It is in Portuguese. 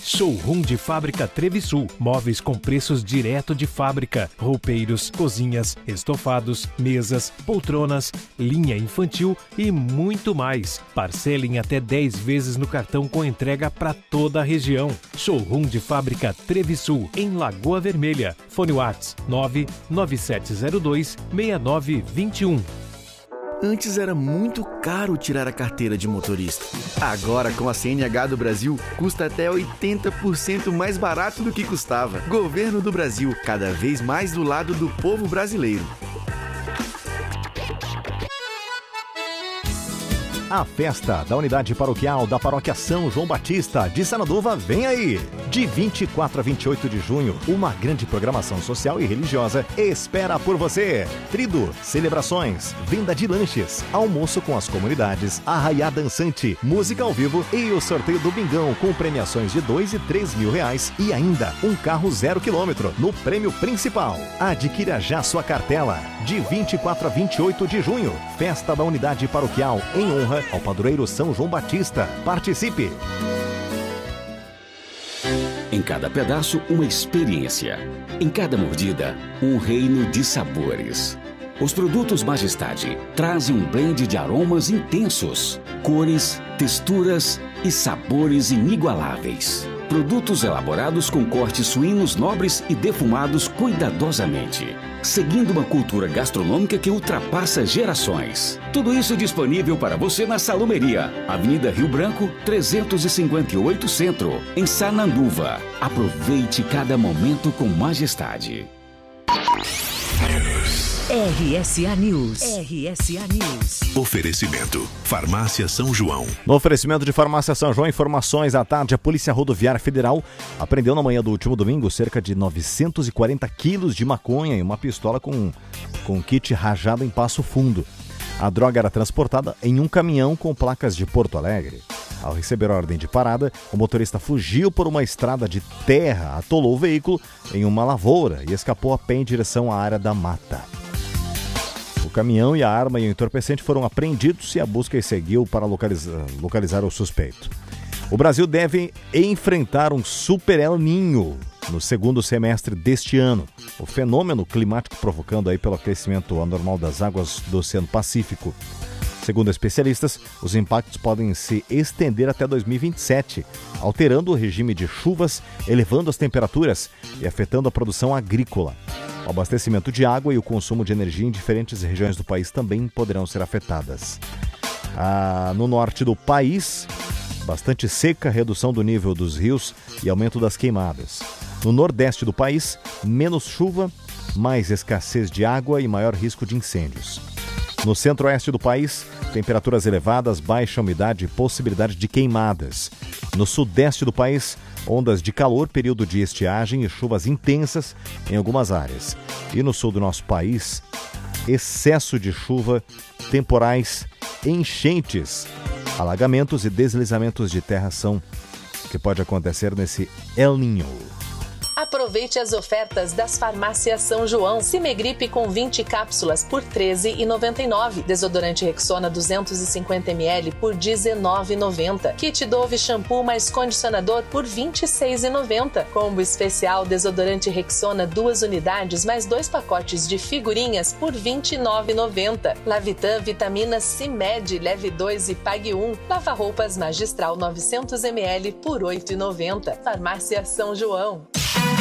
Showroom de Fábrica Trevisul. Móveis com preços direto de fábrica. Roupeiros, cozinhas, estofados, mesas, poltronas, linha infantil e muito mais. Parcela em até 10 vezes no cartão com entrega para toda a região. Showroom de Fábrica Trevisul, em Lagoa Vermelha. Fone WhatsApp 99702-6921. Antes era muito caro tirar a carteira de motorista. Agora, com a CNH do Brasil, custa até 80% mais barato do que custava. Governo do Brasil, cada vez mais do lado do povo brasileiro. A festa da unidade paroquial da Paróquia São João Batista de Sanaúva vem aí! De 24 a 28 de junho, uma grande programação social e religiosa espera por você. Trido, celebrações, venda de lanches, almoço com as comunidades, arraiá dançante, música ao vivo e o sorteio do Bingão com premiações de 2 e 3 mil reais e ainda um carro 0 km no prêmio principal. Adquira já sua cartela. De 24 a 28 de junho, festa da unidade paroquial em honra ao padroeiro São João Batista. Participe! Em cada pedaço, uma experiência. Em cada mordida, um reino de sabores. Os produtos Majestade trazem um blend de aromas intensos, cores, texturas e sabores inigualáveis. Produtos elaborados com cortes suínos nobres e defumados cuidadosamente, seguindo uma cultura gastronômica que ultrapassa gerações. Tudo isso disponível para você na Salumeria, Avenida Rio Branco, 358 Centro, em Sananduva. Aproveite cada momento com Majestade. RSA News. RSA News. Oferecimento. Farmácia São João. No oferecimento de Farmácia São João, informações à tarde, a Polícia Rodoviária Federal apreendeu na manhã do último domingo cerca de 940 quilos de maconha e uma pistola com kit rajado em Passo Fundo. A droga era transportada em um caminhão com placas de Porto Alegre. Ao receber a ordem de parada, o motorista fugiu por uma estrada de terra, atolou o veículo em uma lavoura e escapou a pé em direção à área da mata. O caminhão e a arma e o entorpecente foram apreendidos e a busca seguiu para localizar o suspeito. O Brasil deve enfrentar um super El Niño no segundo semestre deste ano. O fenômeno climático provocando aí pelo aquecimento anormal das águas do Oceano Pacífico. Segundo especialistas, os impactos podem se estender até 2027, alterando o regime de chuvas, elevando as temperaturas e afetando a produção agrícola. O abastecimento de água e o consumo de energia em diferentes regiões do país também poderão ser afetadas. No norte do país, bastante seca, redução do nível dos rios e aumento das queimadas. No nordeste do país, menos chuva, mais escassez de água e maior risco de incêndios. No centro-oeste do país, temperaturas elevadas, baixa umidade e possibilidade de queimadas. No sudeste do país, ondas de calor, período de estiagem e chuvas intensas em algumas áreas. E no sul do nosso país, excesso de chuva, temporais, enchentes, alagamentos e deslizamentos de terra são o que pode acontecer nesse El Niño. Aproveite as ofertas das farmácias São João. Cimegripe com 20 cápsulas por R$ 13,99. Desodorante Rexona 250 ml por R$ 19,90. Kit Dove shampoo mais condicionador por R$ 26,90. Combo especial desodorante Rexona 2 unidades mais 2 pacotes de figurinhas por R$ 29,90. Lavitan vitamina CIMED leve 2 e pague 1. Lava roupas magistral 900 ml por R$ 8,90. Farmácia São João.